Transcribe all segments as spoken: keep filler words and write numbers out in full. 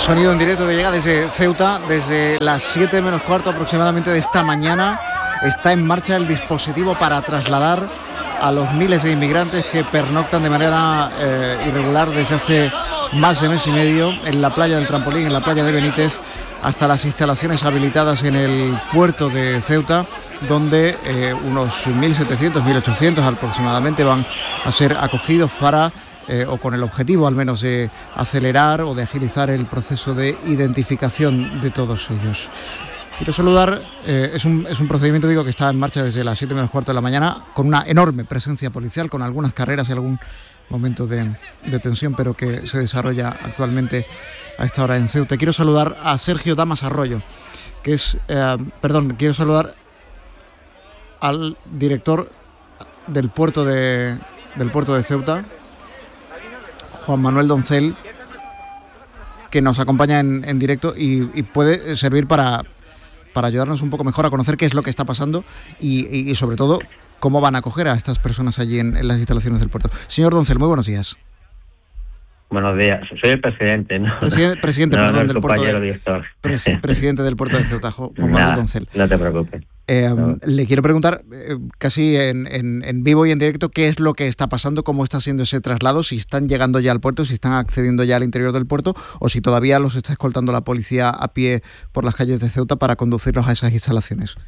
sonido en directo que llega desde Ceuta, desde las siete menos cuarto aproximadamente de esta mañana. Está en marcha el dispositivo para trasladar a los miles de inmigrantes que pernoctan de manera eh, irregular desde hace más de mes y medio en la playa del Trampolín, en la playa de Benítez, hasta las instalaciones habilitadas en el puerto de Ceuta, donde eh, unos mil setecientos, mil ochocientos aproximadamente van a ser acogidos para, eh, o con el objetivo al menos de acelerar o de agilizar el proceso de identificación de todos ellos. Quiero saludar, eh, es, un, es un procedimiento digo que está en marcha desde las siete menos cuarto de la mañana, con una enorme presencia policial, con algunas carreras y algún momento de, de tensión, pero que se desarrolla actualmente a esta hora en Ceuta. Quiero saludar a Sergio Damas Arroyo, que es, eh, perdón, quiero saludar al director del puerto de, del puerto de Ceuta, Juan Manuel Doncel, que nos acompaña en, en directo y, y puede servir para, para ayudarnos un poco mejor a conocer qué es lo que está pasando y, y, y sobre todo cómo van a acoger a estas personas allí en, en las instalaciones del puerto. Señor Doncel, muy buenos días. Buenos días, soy el presidente, ¿no? Presidente, presidente no, perdón, no del puerto de, director. Pres, presidente del puerto de Ceuta, Juan Manuel Nada, Doncel. No te preocupes. Eh, no. Le quiero preguntar, eh, casi en, en, en vivo y en directo, qué es lo que está pasando, cómo está siendo ese traslado, si están llegando ya al puerto, si están accediendo ya al interior del puerto o si todavía los está escoltando la policía a pie por las calles de Ceuta para conducirlos a esas instalaciones.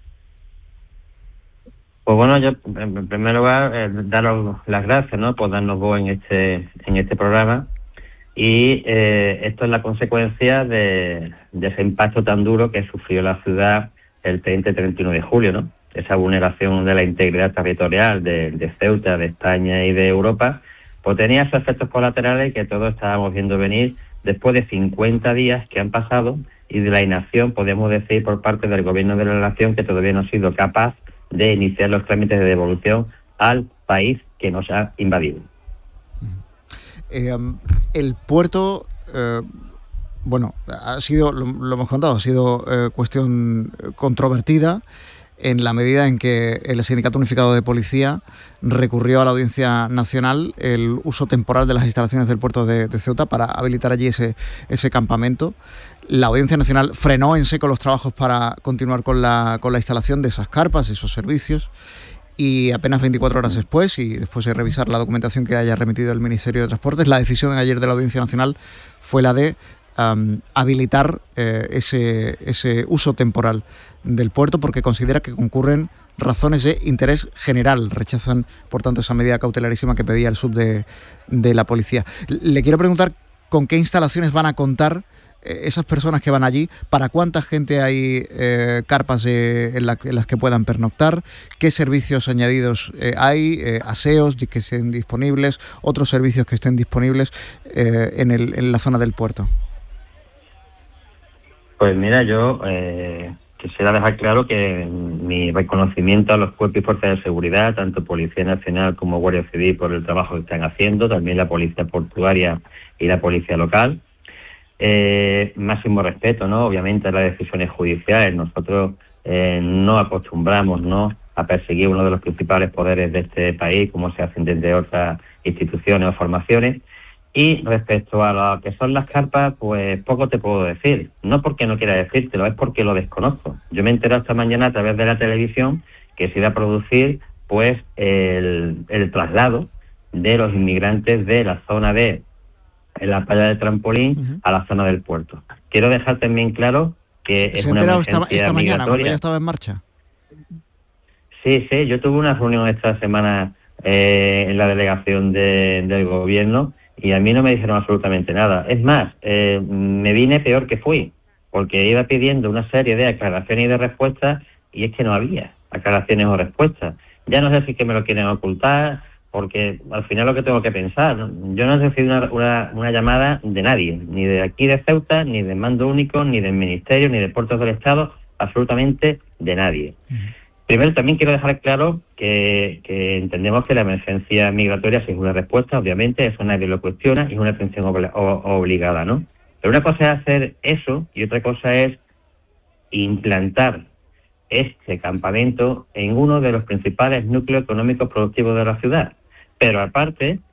Pues bueno, yo en primer lugar eh, daros las gracias, ¿no?, por darnos voz en este en este programa. Y eh, esto es la consecuencia de, de ese impacto tan duro que sufrió la ciudad el treinta y treinta y uno de julio, ¿no? Esa vulneración de la integridad territorial de, de Ceuta, de España y de Europa, pues tenía esos efectos colaterales que todos estábamos viendo venir después de cincuenta días que han pasado y de la inacción, podemos decir, por parte del Gobierno de la Nación, que todavía no ha sido capaz de iniciar los trámites de devolución al país que nos ha invadido. Eh, el puerto, eh, bueno, ha sido, lo, lo hemos contado, ha sido eh, cuestión controvertida en la medida en que el Sindicato Unificado de Policía recurrió a la Audiencia Nacional el uso temporal de las instalaciones del puerto de, de Ceuta para habilitar allí ese, ese campamento. La Audiencia Nacional frenó en seco los trabajos para continuar con la, con la instalación de esas carpas, esos servicios. Y apenas veinticuatro horas después, y después de revisar la documentación que haya remitido el Ministerio de Transportes, la decisión de ayer de la Audiencia Nacional fue la de um, habilitar eh, ese, ese uso temporal del puerto porque considera que concurren razones de interés general. Rechazan, por tanto, esa medida cautelarísima que pedía el sub de, de la policía. Le quiero preguntar con qué instalaciones van a contar esas personas que van allí, para cuánta gente hay eh, carpas de, en, la, en las que puedan pernoctar, qué servicios añadidos eh, hay, eh, aseos que estén disponibles, otros servicios que estén disponibles eh, en, el, en la zona del puerto. Pues mira, yo eh, quisiera dejar claro que mi reconocimiento a los cuerpos y fuerzas de seguridad, tanto Policía Nacional como Guardia Civil, por el trabajo que están haciendo, también la Policía Portuaria y la Policía Local. Eh, máximo respeto, ¿no?, obviamente, a las decisiones judiciales. Nosotros eh, no acostumbramos, ¿no?, a perseguir uno de los principales poderes de este país, como se hacen desde otras instituciones o formaciones. Y respecto a lo que son las carpas, pues poco te puedo decir. No porque no quiera decírtelo, es porque lo desconozco. Yo me he enterado esta mañana a través de la televisión que se iba a producir pues el, el traslado de los inmigrantes de la zona de en la playa del Trampolín uh-huh. a la zona del puerto. Quiero dejar también claro que ¿Se es ha una enterado emergencia esta, esta mañana, cuando migratoria. ya estaba en marcha? Sí, sí, yo tuve una reunión esta semana eh, en la delegación de, del gobierno y a mí no me dijeron absolutamente nada. Es más, eh, me vine peor que fui, porque iba pidiendo una serie de aclaraciones y de respuestas y es que no había aclaraciones o respuestas. Ya no sé si es que me lo quieren ocultar, porque al final lo que tengo que pensar, ¿no? Yo no he recibido una, una, una llamada de nadie, ni de aquí de Ceuta, ni del Mando Único, ni del Ministerio, ni de Puertos del Estado, absolutamente de nadie. Uh-huh. Primero, también quiero dejar claro que, que entendemos que la emergencia migratoria sí es una respuesta, obviamente, eso nadie lo cuestiona, y es una atención obli- obligada, ¿no? Pero una cosa es hacer eso, y otra cosa es implantar este campamento en uno de los principales núcleos económicos productivos de la ciudad. Pero aparte,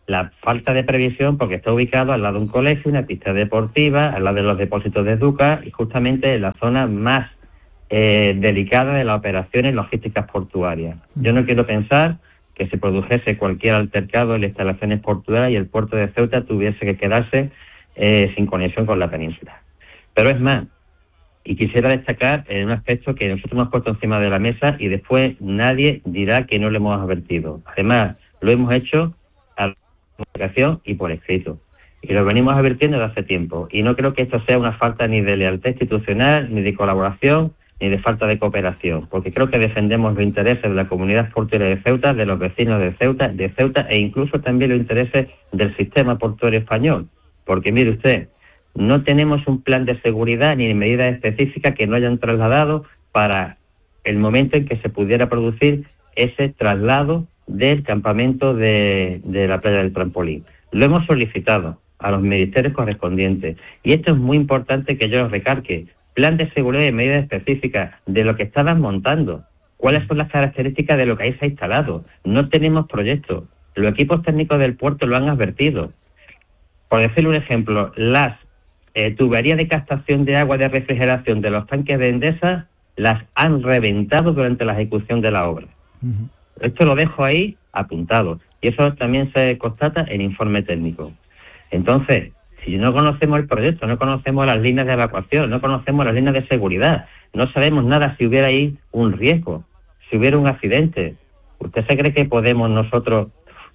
la falta de previsión, porque está ubicado al lado de un colegio, una pista deportiva, al lado de los depósitos de Educa, y justamente en la zona más eh, delicada de las operaciones logísticas portuarias. Yo no quiero pensar que si produjese cualquier altercado en las instalaciones portuarias y el puerto de Ceuta tuviese que quedarse eh, sin conexión con la península. Pero es más, y quisiera destacar en un aspecto que nosotros hemos puesto encima de la mesa y después nadie dirá que no lo hemos advertido. Además, lo hemos hecho a la comunicación y por escrito. Y lo venimos advirtiendo desde hace tiempo. Y no creo que esto sea una falta ni de lealtad institucional, ni de colaboración, ni de falta de cooperación. Porque creo que defendemos los intereses de la comunidad portuaria de Ceuta, de los vecinos de Ceuta, de Ceuta e incluso también los intereses del sistema portuario español. Porque mire usted, no tenemos un plan de seguridad ni medidas específicas que no hayan trasladado para el momento en que se pudiera producir ese traslado del campamento de, de la playa del Trampolín. Lo hemos solicitado a los ministerios correspondientes y esto es muy importante que yo lo recalque. Plan de seguridad y medidas específicas de lo que estaban montando. ¿Cuáles son las características de lo que ahí se ha instalado? No tenemos proyectos. Los equipos técnicos del puerto lo han advertido. Por decirle un ejemplo, las Eh, tuberías de captación de agua de refrigeración de los tanques de Endesa las han reventado durante la ejecución de la obra. Uh-huh. Esto lo dejo ahí apuntado y eso también se constata en informe técnico. Entonces, si no conocemos el proyecto, no conocemos las líneas de evacuación, no conocemos las líneas de seguridad, no sabemos nada si hubiera ahí un riesgo, si hubiera un accidente, ¿usted se cree que podemos nosotros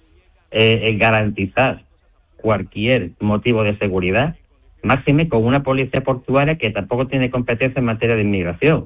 eh, garantizar cualquier motivo de seguridad? Máxime con una policía portuaria que tampoco tiene competencia en materia de inmigración.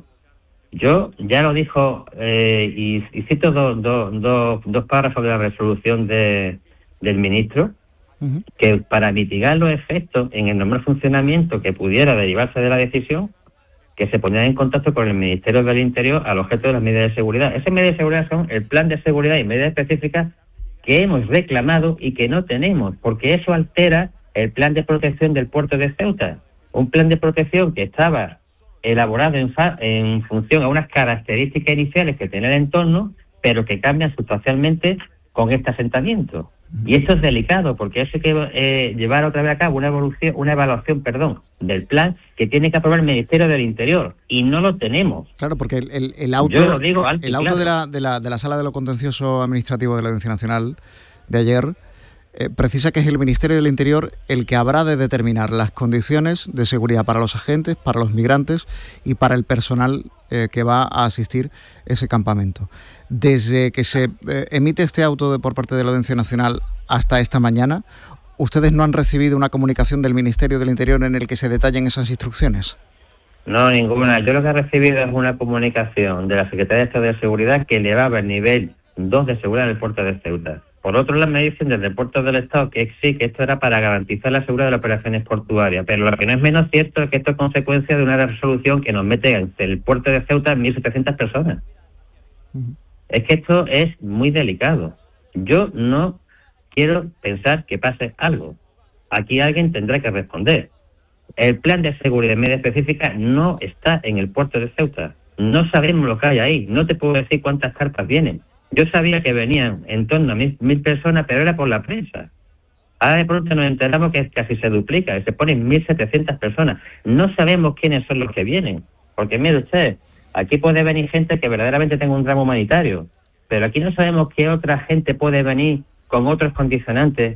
Yo ya lo dijo, eh, y, y cito dos do, do, dos párrafos de la resolución de, del ministro, uh-huh. que para mitigar los efectos en el normal funcionamiento que pudiera derivarse de la decisión, que se pondrían en contacto con el Ministerio del Interior al objeto de las medidas de seguridad. Esas medidas de seguridad son el plan de seguridad y medidas específicas que hemos reclamado y que no tenemos, porque eso altera el plan de protección del puerto de Ceuta, un plan de protección que estaba elaborado en, fa- en función a unas características iniciales que tenía el entorno, pero que cambian sustancialmente con este asentamiento. Y esto es delicado, porque eso hay que eh, llevar otra vez a cabo una evolución, una evaluación, perdón, del plan que tiene que aprobar el Ministerio del Interior, y no lo tenemos. Claro, porque el, el, el auto, Yo lo digo alto el auto claro. de, la, de, la, de la Sala de lo Contencioso Administrativo de la Audiencia Nacional de ayer Eh, precisa que es el Ministerio del Interior el que habrá de determinar las condiciones de seguridad para los agentes, para los migrantes y para el personal eh, que va a asistir ese campamento. Desde que se eh, emite este auto de, por parte de la Audiencia Nacional hasta esta mañana, ¿ustedes no han recibido una comunicación del Ministerio del Interior en el que se detallen esas instrucciones? No, ninguna. Yo lo que he recibido es una comunicación de la Secretaría de Estado de Seguridad que elevaba el nivel dos de seguridad en el puerto de Ceuta. Por otro lado, me dicen desde el puerto del Estado que sí, que esto era para garantizar la seguridad de las operaciones portuarias, pero lo que no es menos cierto es que esto es consecuencia de una resolución que nos mete en el puerto de Ceuta mil setecientas personas. Uh-huh. Es que esto es muy delicado. Yo no quiero pensar que pase algo. Aquí alguien tendrá que responder. El plan de seguridad media específica no está en el puerto de Ceuta. No sabemos lo que hay ahí. No te puedo decir cuántas carpas vienen. Yo sabía que venían en torno a mil, mil personas, pero era por la prensa. Ahora de pronto nos enteramos que casi se duplica, que se ponen mil setecientas personas. No sabemos quiénes son los que vienen. Porque mire usted, aquí puede venir gente que verdaderamente tenga un drama humanitario, pero aquí no sabemos qué otra gente puede venir con otros condicionantes.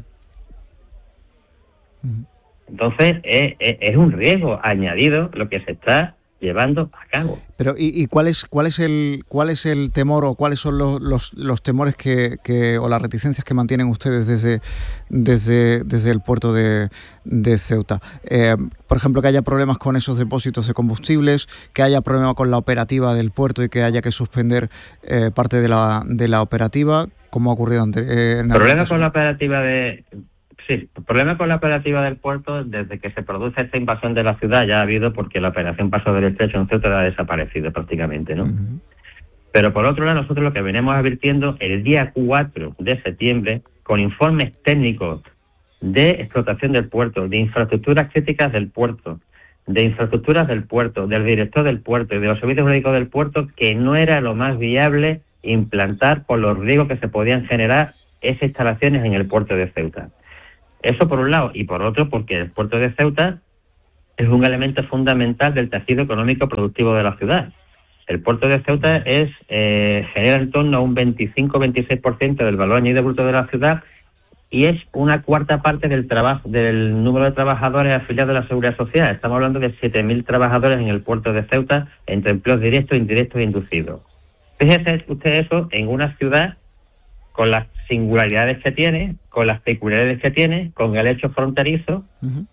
Entonces es, es, es un riesgo añadido lo que se está llevando a cabo. Pero ¿y, y cuál es cuál es el cuál es el temor o cuáles son los los, los temores que, que o las reticencias que mantienen ustedes desde desde desde el puerto de, de Ceuta? Eh, por ejemplo, que haya problemas con esos depósitos de combustibles, que haya problemas con la operativa del puerto y que haya que suspender eh, parte de la de la operativa, como ha ocurrido antes. Eh, Problemas con la operativa de Sí, el problema con la operativa del puerto, desde que se produce esta invasión de la ciudad, ya ha habido, porque la operación Paso del Estrecho en Ceuta ha desaparecido prácticamente, ¿no? Uh-huh. Pero por otro lado, nosotros lo que venimos advirtiendo el día cuatro de septiembre, con informes técnicos de explotación del puerto, de infraestructuras críticas del puerto, de infraestructuras del puerto, del director del puerto y de los servicios jurídicos del puerto, que no era lo más viable implantar por los riesgos que se podían generar esas instalaciones en el puerto de Ceuta. Eso por un lado, y por otro porque el puerto de Ceuta es un elemento fundamental del tejido económico productivo de la ciudad. El puerto de Ceuta es eh, genera en torno a un veinticinco a veintiséis por ciento del valor añadido bruto de la ciudad y es una cuarta parte del trabajo del número de trabajadores afiliados a la Seguridad Social. Estamos hablando de siete mil trabajadores en el puerto de Ceuta entre empleos directos, indirectos e inducidos. Fíjese usted eso en una ciudad con las singularidades que tiene, con las peculiaridades que tiene, con el hecho fronterizo, uh-huh.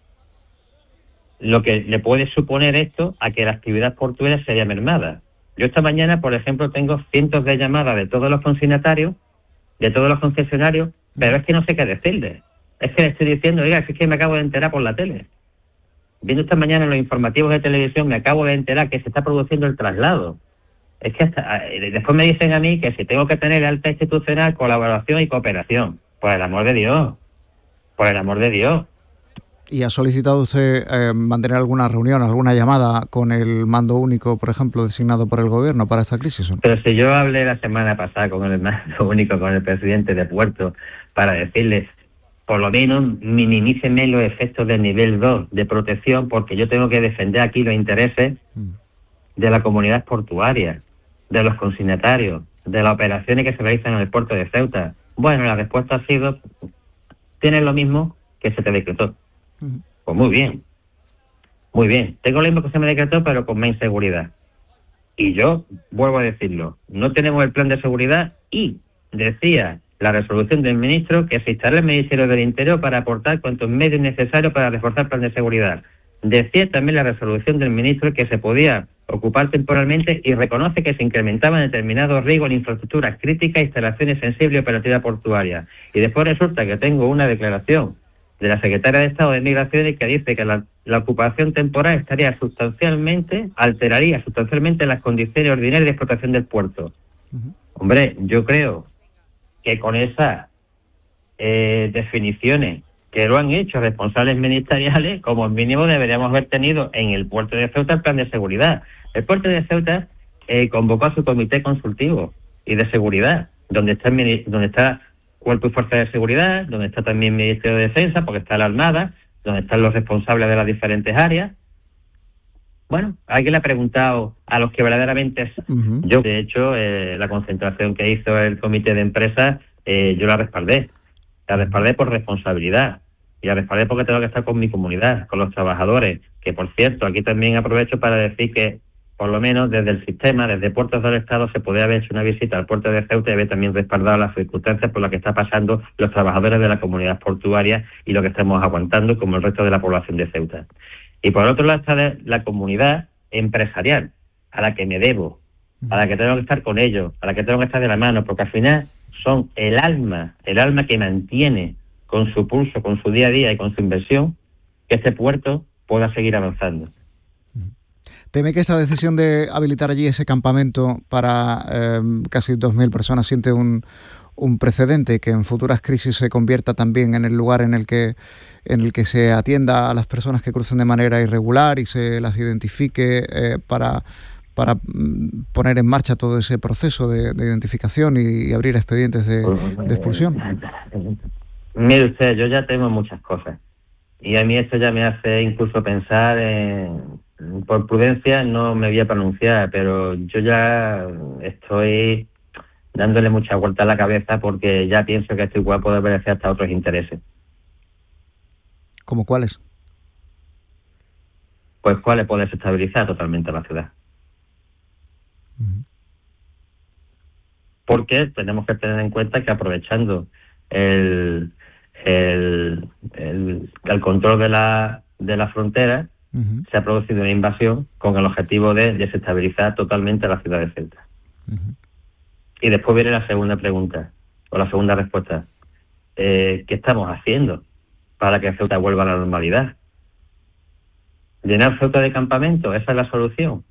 Lo que le puede suponer esto a que la actividad portuaria se vea mermada. Yo esta mañana, por ejemplo, tengo cientos de llamadas de todos los consignatarios, de todos los concesionarios, pero es que no sé qué decirles. Es que le estoy diciendo, oiga, es que me acabo de enterar por la tele. Viendo esta mañana en los informativos de televisión, me acabo de enterar que se está produciendo el traslado. Es que hasta, después me dicen a mí que si tengo que tener alta institucional, colaboración y cooperación. Por el amor de Dios. Por el amor de Dios. ¿Y ha solicitado usted eh, mantener alguna reunión, alguna llamada con el mando único, por ejemplo, designado por el gobierno para esta crisis? ¿No? Pero si yo hablé la semana pasada con el mando único, con el presidente de Puerto, para decirles, por lo menos minimícenme los efectos del nivel dos de protección, porque yo tengo que defender aquí los intereses mm. de la comunidad portuaria, de los consignatarios, de las operaciones que se realizan en el puerto de Ceuta. Bueno, la respuesta ha sido, tienes lo mismo que se te decretó. Pues muy bien, muy bien. Tengo lo mismo que se me decretó, pero con más inseguridad. Y yo, vuelvo a decirlo, no tenemos el plan de seguridad y decía la resolución del ministro que se instala el Ministerio del Interior para aportar cuantos medios necesarios para reforzar el plan de seguridad. Decía también la resolución del ministro que se podía ocupar temporalmente y reconoce que se incrementaban determinados riesgos en infraestructuras críticas, instalaciones sensibles y operativa portuaria. Y después resulta que tengo una declaración de la secretaria de Estado de Migraciones que dice que la, la ocupación temporal estaría sustancialmente, alteraría sustancialmente las condiciones ordinarias de explotación del puerto. Uh-huh. Hombre, yo creo que con esas eh, definiciones que lo han hecho responsables ministeriales, como mínimo deberíamos haber tenido en el puerto de Ceuta el plan de seguridad. El puerto de Ceuta eh, convocó a su comité consultivo y de seguridad, donde está el, donde está Cuerpo y Fuerza de Seguridad, donde está también el Ministerio de Defensa, porque está la Armada, donde están los responsables de las diferentes áreas. Bueno, alguien le ha preguntado a los que verdaderamente... Uh-huh. Yo, de hecho, eh, la concentración que hizo el comité de empresas, eh, yo la respaldé. La respaldé por responsabilidad. Y la respaldé porque tengo que estar con mi comunidad, con los trabajadores. Que, por cierto, aquí también aprovecho para decir que, por lo menos desde el sistema, desde Puertos del Estado, se podría haber hecho una visita al puerto de Ceuta y haber también respaldado las circunstancias por las que está pasando los trabajadores de la comunidad portuaria y lo que estamos aguantando como el resto de la población de Ceuta. Y por otro lado está la comunidad empresarial, a la que me debo, a la que tengo que estar con ellos, a la que tengo que estar de la mano, porque al final son el alma, el alma que mantiene con su pulso, con su día a día y con su inversión, que este puerto pueda seguir avanzando. ¿Teme que esta decisión de habilitar allí ese campamento para eh, casi dos mil personas siente un, un precedente que en futuras crisis se convierta también en el lugar en el que en el que se atienda a las personas que crucen de manera irregular y se las identifique eh, para, para poner en marcha todo ese proceso de, de identificación y, y abrir expedientes de, de expulsión? Mire usted, yo ya temo muchas cosas y a mí esto ya me hace incluso pensar en... Por prudencia no me voy a pronunciar, pero yo ya estoy dándole mucha vuelta a la cabeza porque ya pienso que esto igual puede obedecer hasta otros intereses. ¿Cómo cuáles? Pues cuáles puede desestabilizar totalmente la ciudad. Uh-huh. Porque tenemos que tener en cuenta que aprovechando el, el, el, el control de la, de la frontera, Uh-huh. se ha producido una invasión con el objetivo de desestabilizar totalmente la ciudad de Ceuta. Uh-huh. Y después viene la segunda pregunta, o la segunda respuesta. Eh, ¿Qué estamos haciendo para que Ceuta vuelva a la normalidad? ¿Llenar Ceuta de campamento? ¿Esa es la solución?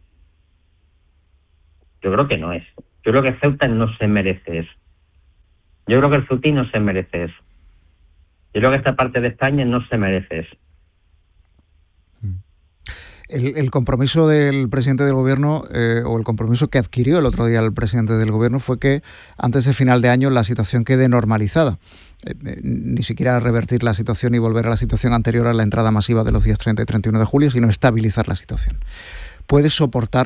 Yo creo que no es. Yo creo que Ceuta no se merece eso. Yo creo que el Ceutí no se merece eso. Yo creo que esta parte de España no se merece eso. El, el compromiso del presidente del Gobierno, eh, o el compromiso que adquirió el otro día el presidente del Gobierno, fue que antes de final de año la situación quede normalizada. Eh, eh, ni siquiera revertir la situación y volver a la situación anterior a la entrada masiva de los días treinta y treinta y uno de julio, sino estabilizar la situación. ¿Puede soportar